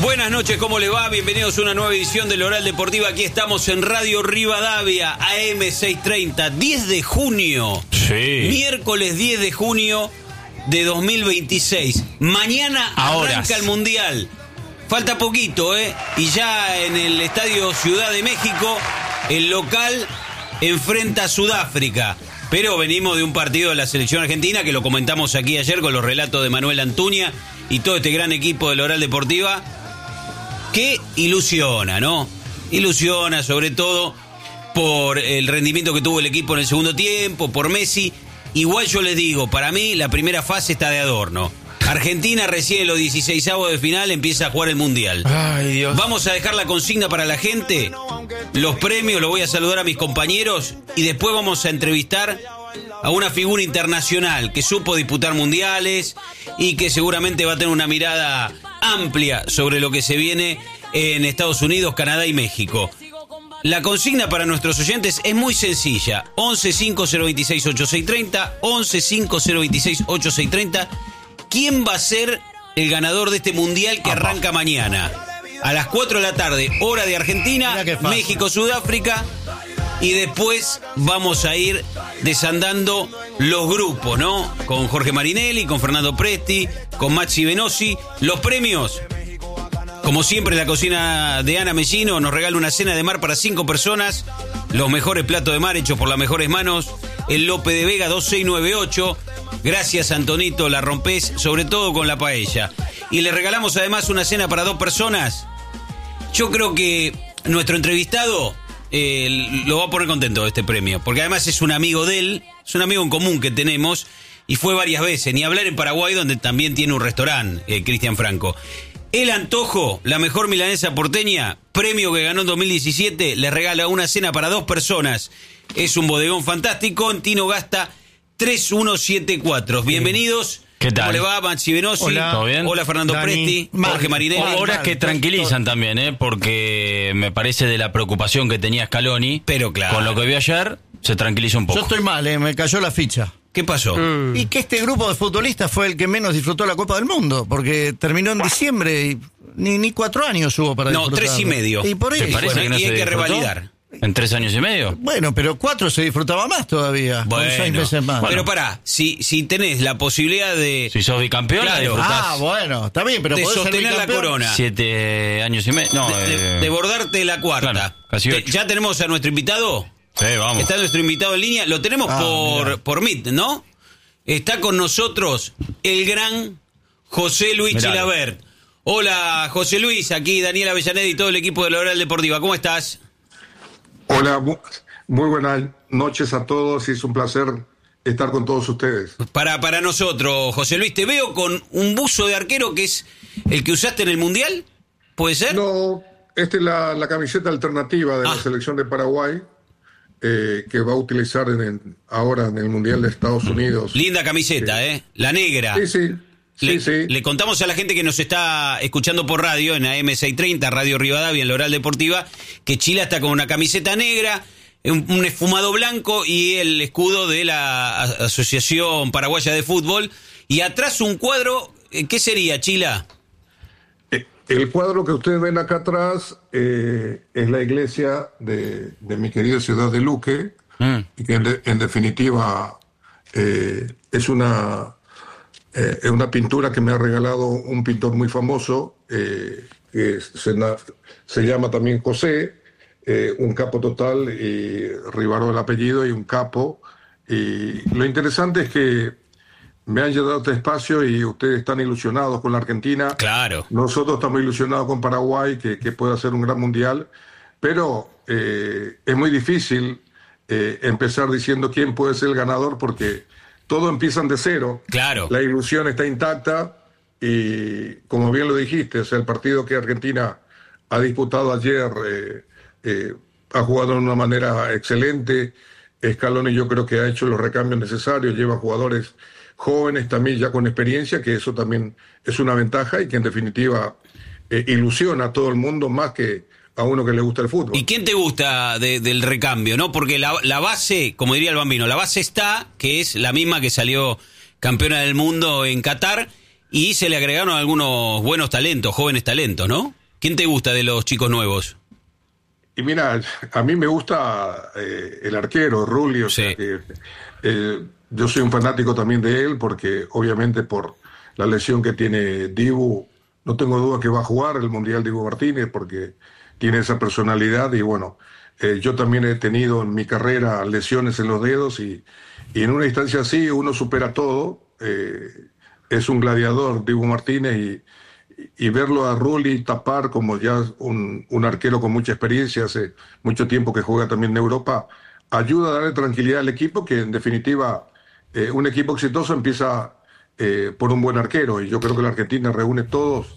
Buenas noches, ¿cómo le va? Bienvenidos a una nueva edición del Oral Deportiva. Aquí estamos en Radio Rivadavia, AM 630, 10 de junio. Sí. Miércoles 10 de junio de 2026. Mañana arranca el Mundial. Falta poquito, ¿eh? Y ya en el Estadio Ciudad de México, el local enfrenta a Sudáfrica. Pero venimos de un partido de la selección argentina que lo comentamos aquí ayer con los relatos de Manuel Antuña y todo este gran equipo del Oral Deportiva. Que ilusiona, ¿no? Ilusiona sobre todo por el rendimiento que tuvo el equipo en el segundo tiempo, por Messi. Igual yo les digo, para mí la primera fase está de adorno. Argentina recién en los 16avos de final empieza a jugar el Mundial. Ay, Dios. Vamos a dejar la consigna para la gente, los premios, lo voy a saludar a mis compañeros y después vamos a entrevistar a una figura internacional que supo disputar mundiales y que seguramente va a tener una mirada amplia sobre lo que se viene en Estados Unidos, Canadá y México. La consigna para nuestros oyentes es muy sencilla: 11-5026-8630, 11-5026-8630. ¿Quién va a ser el ganador de este mundial que arranca mañana? A las 4 de la tarde, hora de Argentina, México, Sudáfrica. Y después vamos a ir desandando los grupos, ¿no? Con Jorge Marinelli, con Fernando Presti, con Maxi Venosi. Los premios, como siempre, la cocina de Ana Mellino nos regala una cena de mar para 5 personas. Los mejores platos de mar hechos por las mejores manos. El Lope de Vega 2698. Gracias, Antonito, la rompés, sobre todo con la paella. Y le regalamos además una cena para 2 personas. Yo creo que nuestro entrevistado lo va a poner contento de este premio, porque además es un amigo de él, es un amigo en común que tenemos, y fue varias veces, ni hablar en Paraguay, donde también tiene un restaurante, Cristian Franco. El Antojo, la mejor milanesa porteña, premio que ganó en 2017, le regala una cena para 2 personas. Es un bodegón fantástico, en Tino Gasta 3174. Bienvenidos. ¿Qué tal? ¿Cómo le va, Maxi Venosi? Hola. ¿Todo bien? Hola, Fernando Dani. Presti, Jorge Marinelli. Horas que tranquilizan también, porque me parece de la preocupación que tenía Scaloni. Pero claro. Con lo que vi ayer, se tranquiliza un poco. Yo estoy mal, me cayó la ficha. ¿Qué pasó? Y que este grupo de futbolistas fue el que menos disfrutó la Copa del Mundo, porque terminó en diciembre y ni 4 años hubo para disfrutar. 3 y medio. Y por ¿Te eso. parece que no y se hay que disfrutó? revalidar. ¿En 3 años y medio? Bueno, pero 4 se disfrutaba más todavía. Con 6 meses más. Pero pará, si tenés la posibilidad de... Si sos bicampeón, Claro. disfrutás Bueno, está bien, pero de podés ser sostener la bicampeón. corona. 7 años y medio. No, De bordarte la cuarta. Claro, casi 8. ¿Ya tenemos a nuestro invitado? Sí, vamos. Está nuestro invitado en línea. Lo tenemos por Meet, ¿no? Está con nosotros el gran José Luis Miralo. Chilavert. Hola, José Luis. Aquí Daniel Avellaneda y todo el equipo de la Oral Deportiva. ¿Cómo estás? Hola, muy buenas noches a todos y es un placer estar con todos ustedes. Para nosotros, José Luis, te veo con un buzo de arquero que es el que usaste en el Mundial. ¿Puede ser? No, esta es la camiseta alternativa de la selección de Paraguay que va a utilizar ahora en el Mundial de Estados Unidos. Linda camiseta, la negra. Sí. Le contamos a la gente que nos está escuchando por radio, en AM 630, Radio Rivadavia, en la Oral Deportiva, que Chila está con una camiseta negra, un esfumado blanco y el escudo de la Asociación Paraguaya de Fútbol. Y atrás un cuadro, ¿qué sería, Chila? El cuadro que ustedes ven acá atrás es la iglesia de mi querida ciudad de Luque, y que en definitiva es una pintura que me ha regalado un pintor muy famoso, que se llama también José, un capo total, y Rivaró el apellido, y un capo. Y lo interesante es que me han llegado a este espacio y ustedes están ilusionados con la Argentina. Claro. Nosotros estamos ilusionados con Paraguay, que puede hacer un gran mundial, pero es muy difícil empezar diciendo quién puede ser el ganador, porque todos empiezan de cero. Claro. La ilusión está intacta y, como bien lo dijiste, o sea, el partido que Argentina ha disputado ayer ha jugado de una manera excelente. Scaloni yo creo que ha hecho los recambios necesarios, lleva jugadores jóvenes también ya con experiencia, que eso también es una ventaja y que en definitiva ilusiona a todo el mundo más que a uno que le gusta el fútbol. ¿Y quién te gusta del recambio, no? Porque la base, como diría el Bambino, la base está, que es la misma que salió campeona del mundo en Qatar, Y se le agregaron algunos buenos talentos, jóvenes talentos, ¿no? ¿Quién te gusta de los chicos nuevos? Y mira, a mí me gusta el arquero, Rulli, o Sí. sea que yo soy un fanático también de él, porque obviamente por la lesión que tiene Dibu, no tengo duda que va a jugar el Mundial Dibu Martínez, porque tiene esa personalidad y bueno, yo también he tenido en mi carrera lesiones en los dedos y en una instancia así uno supera todo, es un gladiador Dibu Martínez y verlo a Rulli tapar como ya un arquero con mucha experiencia, hace mucho tiempo que juega también en Europa, ayuda a darle tranquilidad al equipo, que en definitiva un equipo exitoso empieza por un buen arquero, y yo creo que la Argentina reúne todos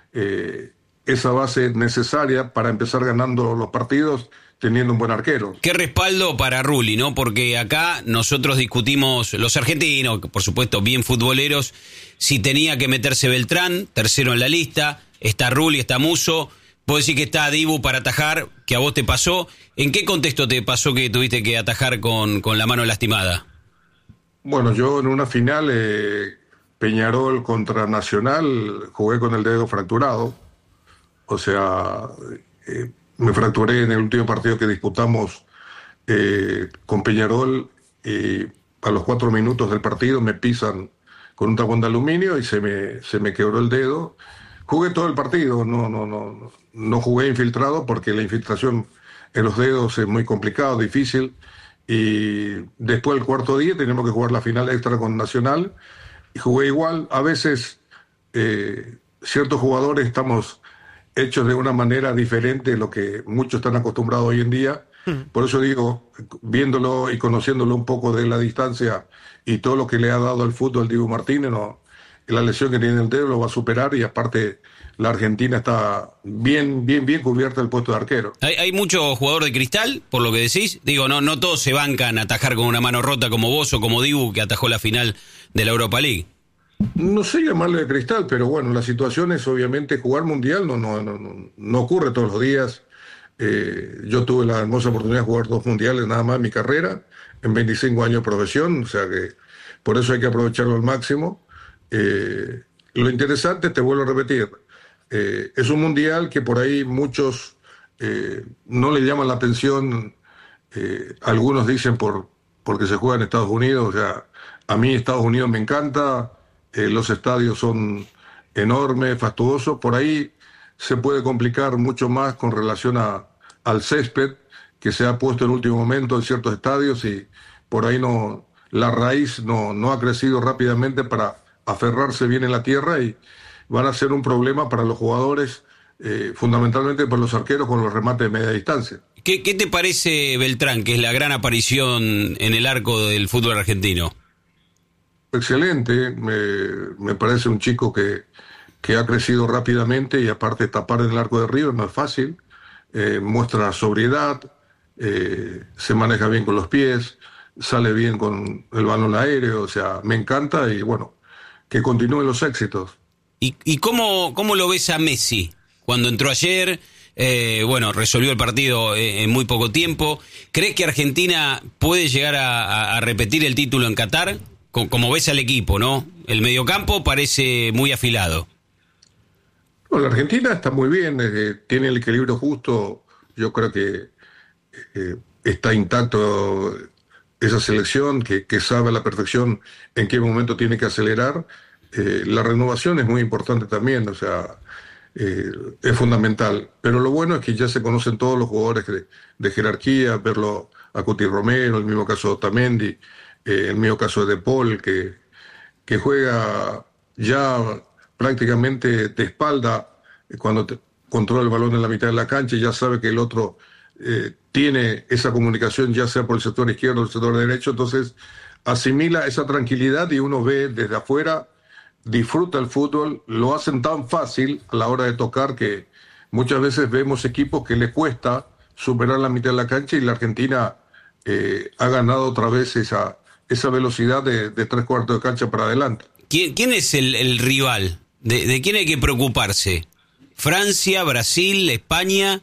esa base necesaria para empezar ganando los partidos teniendo un buen arquero. Qué respaldo para Rulli, ¿no? Porque acá nosotros discutimos, los argentinos, por supuesto bien futboleros, si tenía que meterse Beltrán, tercero en la lista, está Rulli, está Musso, puedo decir que está Dibu para atajar, que a vos te pasó. ¿En qué contexto te pasó que tuviste que atajar con la mano lastimada? Bueno, yo en una final, Peñarol contra Nacional, jugué con el dedo fracturado, o sea... me fracturé en el último partido que disputamos con Peñarol y a los 4 minutos del partido me pisan con un tapón de aluminio y se me quebró el dedo. Jugué todo el partido, no jugué infiltrado porque la infiltración en los dedos es muy complicado, difícil, y después del cuarto día tenemos que jugar la final extra con Nacional y jugué igual. A veces ciertos jugadores estamos hechos de una manera diferente de lo que muchos están acostumbrados hoy en día. Por eso digo, viéndolo y conociéndolo un poco de la distancia y todo lo que le ha dado al fútbol Dibu Martínez, la lesión que tiene en el dedo lo va a superar, y aparte la Argentina está bien cubierta el puesto de arquero. Hay mucho jugador de cristal, por lo que decís. Digo, no todos se bancan a atajar con una mano rota como vos o como Dibu, que atajó la final de la Europa League. No sé llamarle de cristal, pero bueno, la situación es obviamente jugar mundial, no ocurre todos los días. Yo tuve la hermosa oportunidad de jugar 2 mundiales nada más en mi carrera, en 25 años de profesión, o sea que por eso hay que aprovecharlo al máximo. Lo interesante, te vuelvo a repetir, es un mundial que por ahí muchos no le llaman la atención, algunos dicen porque se juega en Estados Unidos, o sea, a mí Estados Unidos me encanta. Los estadios son enormes, fastuosos. Por ahí se puede complicar mucho más con relación al césped que se ha puesto en último momento en ciertos estadios, y por ahí la raíz no ha crecido rápidamente para aferrarse bien en la tierra, y van a ser un problema para los jugadores, fundamentalmente para los arqueros con los remates de media distancia. ¿Qué te parece Beltrán, que es la gran aparición en el arco del fútbol argentino? Excelente, me parece un chico que ha crecido rápidamente, y aparte tapar en el arco de River no es fácil, muestra sobriedad, se maneja bien con los pies, sale bien con el balón aéreo, o sea, me encanta, y bueno, que continúen los éxitos. ¿Y cómo lo ves a Messi? Cuando entró ayer, resolvió el partido en muy poco tiempo. ¿Crees que Argentina puede llegar a repetir el título en Qatar? Como ves al equipo, ¿no? El mediocampo parece muy afilado. Bueno, la Argentina está muy bien, tiene el equilibrio justo. Yo creo que está intacto esa selección, que sabe a la perfección en qué momento tiene que acelerar. La renovación es muy importante también, o sea, es fundamental. Pero lo bueno es que ya se conocen todos los jugadores de jerarquía, verlo a Cuti Romero, el mismo caso de Otamendi, el mismo caso de De Paul, que juega ya prácticamente de espalda cuando controla el balón en la mitad de la cancha, y ya sabe que el otro tiene esa comunicación, ya sea por el sector izquierdo o el sector derecho, entonces asimila esa tranquilidad y uno ve desde afuera, disfruta el fútbol, lo hacen tan fácil a la hora de tocar que muchas veces vemos equipos que le cuesta superar la mitad de la cancha, y la Argentina ha ganado otra vez esa velocidad de 3/4 de cancha para adelante. ¿Quién es el rival? ¿De quién hay que preocuparse? ¿Francia, Brasil, España?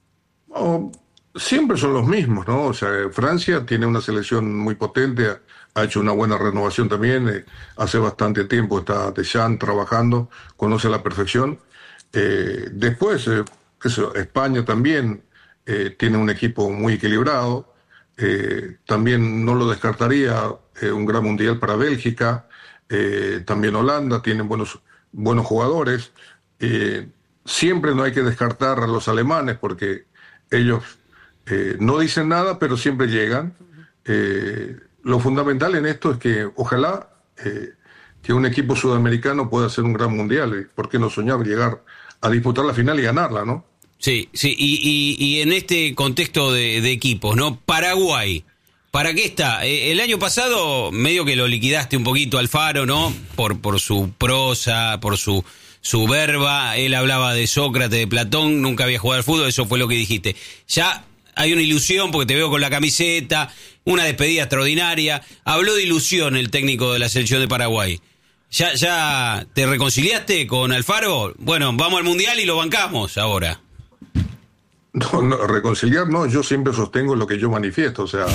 Siempre son los mismos, ¿no? O sea, Francia tiene una selección muy potente, ha hecho una buena renovación también. Hace bastante tiempo está Deschamps trabajando, conoce a la perfección. Después, España también tiene un equipo muy equilibrado. También no lo descartaría un gran mundial para Bélgica. También Holanda tienen buenos jugadores. Siempre no hay que descartar a los alemanes porque ellos no dicen nada, pero siempre llegan. Lo fundamental en esto es que ojalá que un equipo sudamericano pueda hacer un gran mundial. ¿Por qué no soñar llegar a disputar la final y ganarla, no? Sí, y en este contexto de equipos, ¿no? Paraguay, ¿para qué está? El año pasado medio que lo liquidaste un poquito Alfaro, ¿no? Por su prosa, por su verba. Él hablaba de Sócrates, de Platón, nunca había jugado al fútbol, eso fue lo que dijiste. Ya hay una ilusión porque te veo con la camiseta, una despedida extraordinaria. Habló de ilusión el técnico de la selección de Paraguay. ¿Ya te reconciliaste con Alfaro? Bueno, vamos al Mundial y lo bancamos ahora. No, reconciliar no, yo siempre sostengo lo que yo manifiesto, o sea,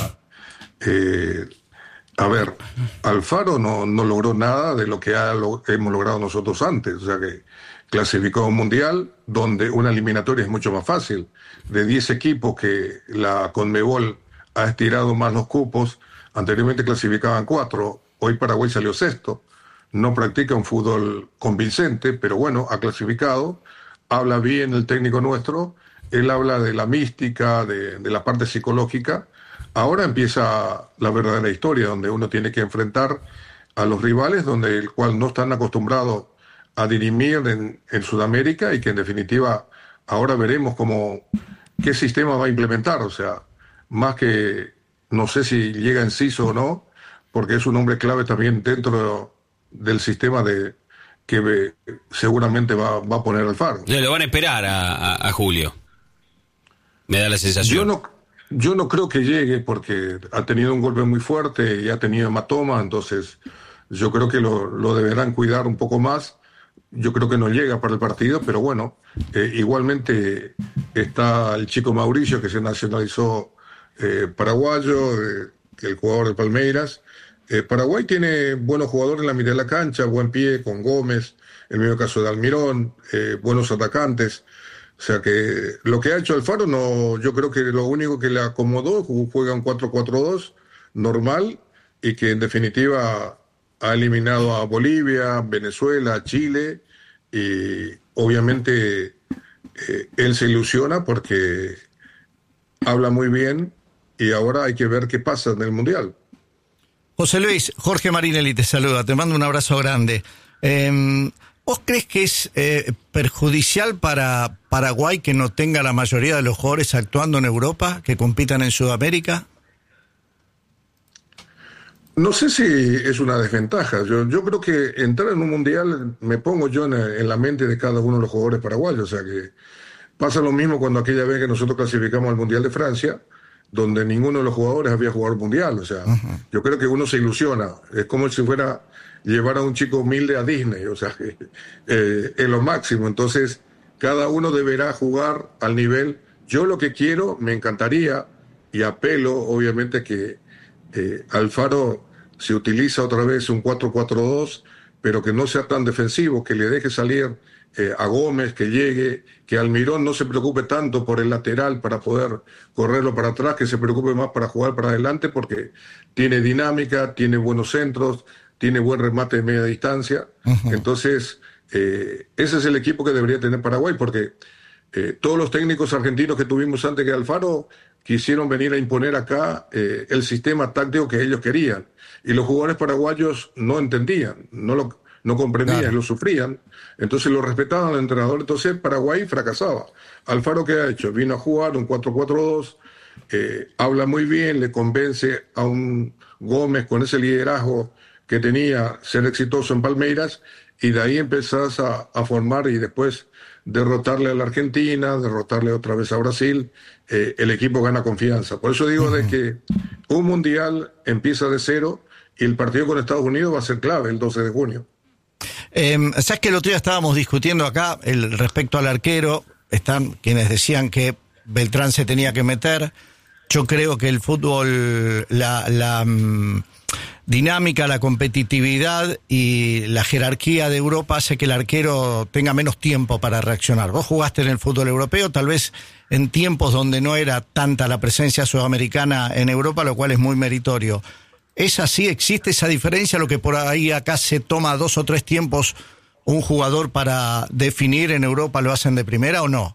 a ver, Alfaro no logró nada de lo que hemos logrado nosotros antes, o sea que clasificó a un mundial donde una eliminatoria es mucho más fácil, de 10 equipos que la Conmebol ha estirado más los cupos, anteriormente clasificaban 4, hoy Paraguay salió sexto, no practica un fútbol convincente, pero bueno, ha clasificado, habla bien el técnico nuestro. Él habla de la mística, de la parte psicológica. Ahora empieza la verdadera historia, donde uno tiene que enfrentar a los rivales, donde el cual no están acostumbrados a dirimir en Sudamérica y que en definitiva ahora veremos qué sistema va a implementar. O sea, más que no sé si llega Enciso o no, porque es un hombre clave también dentro del sistema que seguramente va a poner Alfaro. Lo van a esperar a Julio. Me da la sensación. Yo no creo que llegue porque ha tenido un golpe muy fuerte y ha tenido hematoma, entonces yo creo que lo deberán cuidar un poco más. Yo creo que no llega para el partido, pero bueno, igualmente está el chico Mauricio que se nacionalizó paraguayo, el jugador de Palmeiras. Paraguay tiene buenos jugadores en la mitad de la cancha, buen pie con Gómez, el mismo caso de Almirón, buenos atacantes. O sea que lo que ha hecho Alfaro, yo creo que lo único que le acomodó, juega un 4-4-2 normal y que en definitiva ha eliminado a Bolivia, Venezuela, Chile y obviamente él se ilusiona porque habla muy bien y ahora hay que ver qué pasa en el Mundial. José Luis, Jorge Marinelli te saluda, te mando un abrazo grande. ¿Vos crees que es perjudicial para Paraguay que no tenga la mayoría de los jugadores actuando en Europa, que compitan en Sudamérica? No sé si es una desventaja. Yo creo que entrar en un mundial, me pongo yo en la mente de cada uno de los jugadores paraguayos. O sea que pasa lo mismo cuando aquella vez que nosotros clasificamos al Mundial de Francia, donde ninguno de los jugadores había jugado el mundial. O sea, yo creo que uno se ilusiona. Es como si fuera llevar a un chico humilde a Disney, o sea, es lo máximo. Entonces, cada uno deberá jugar al nivel. Yo lo que quiero, me encantaría, y apelo, obviamente, que Alfaro se utiliza otra vez un 4-4-2, pero que no sea tan defensivo, que le deje salir a Gómez, que llegue, que Almirón no se preocupe tanto por el lateral para poder correrlo para atrás, que se preocupe más para jugar para adelante, porque tiene dinámica, tiene buenos centros, tiene buen remate de media distancia. Entonces, ese es el equipo que debería tener Paraguay, porque todos los técnicos argentinos que tuvimos antes que Alfaro quisieron venir a imponer acá el sistema táctico que ellos querían. Y los jugadores paraguayos no entendían, no comprendían, claro, lo sufrían. Entonces lo respetaban al entrenador. Entonces Paraguay fracasaba. Alfaro, ¿qué ha hecho? Vino a jugar un 4-4-2, habla muy bien, le convence a un Gómez con ese liderazgo que tenía, ser exitoso en Palmeiras, y de ahí empezás a formar y después derrotarle a la Argentina, derrotarle otra vez a Brasil, el equipo gana confianza. Por eso digo de que un mundial empieza de cero y el partido con Estados Unidos va a ser clave el 12 de junio. ¿Sabes que el otro día estábamos discutiendo acá respecto al arquero? Están quienes decían que Beltrán se tenía que meter. Yo creo que el fútbol, dinámica, la competitividad y la jerarquía de Europa hace que el arquero tenga menos tiempo para reaccionar. Vos jugaste en el fútbol europeo, tal vez en tiempos donde no era tanta la presencia sudamericana en Europa, lo cual es muy meritorio. ¿Es así? ¿Existe esa diferencia? Lo que por ahí acá se toma 2 o 3 tiempos un jugador para definir, en Europa lo hacen de primera o no?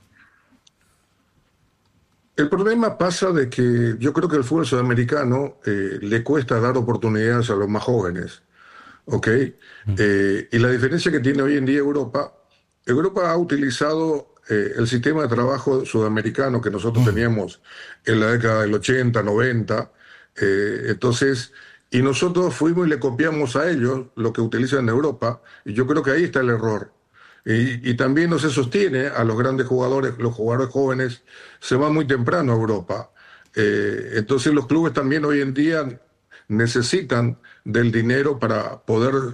El problema pasa de que yo creo que el fútbol sudamericano le cuesta dar oportunidades a los más jóvenes, ¿ok? Y la diferencia que tiene hoy en día Europa ha utilizado el sistema de trabajo sudamericano que nosotros teníamos en la década del 80, 90, entonces, y nosotros fuimos y le copiamos a ellos lo que utilizan en Europa, y yo creo que ahí está el error. Y también no se sostiene a los grandes jugadores, los jugadores jóvenes se van muy temprano a Europa. Entonces los clubes también hoy en día necesitan del dinero para poder